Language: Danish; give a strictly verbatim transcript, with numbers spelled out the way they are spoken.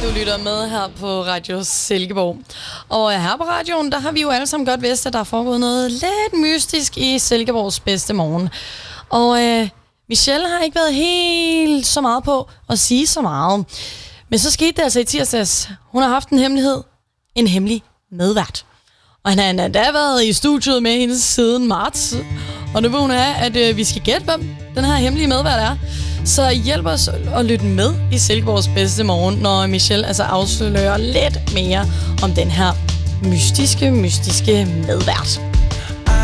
lytter med her på Radio Silkeborg. Og her på radioen, der har vi jo alle sammen godt vidst, at der er foregået noget lidt mystisk i Silkeborgs bedste morgen. Og øh, Michelle har ikke været helt så meget på at sige så meget. Men så skete det altså i tirsdags. Hun har haft en hemmelighed. En hemmelig medvært. Og han har endda været i studiet med hende siden marts. Og nu vil hun have, at øh, vi skal gætte, hvem den her hemmelige medvært er. Så hjælp os at lytte med i Silkeborgs bedste morgen, når Michelle altså afslører lidt mere om den her mystiske, mystiske medvært.